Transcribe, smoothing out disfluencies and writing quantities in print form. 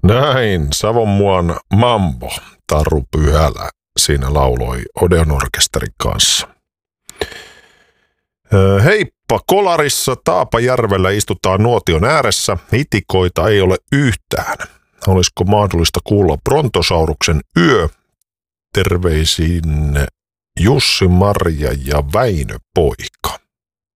Näin, Savonmuan Mambo, Taru Pyhälä, siinä lauloi Odeon orkesterin kanssa. Heippa, kolarissa Taapajärvellä istutaan nuotion ääressä, hitikoita ei ole yhtään. Olisiko mahdollista kuulla Brontosauruksen yö? Terveisin Jussi, Marja ja Väinö poika.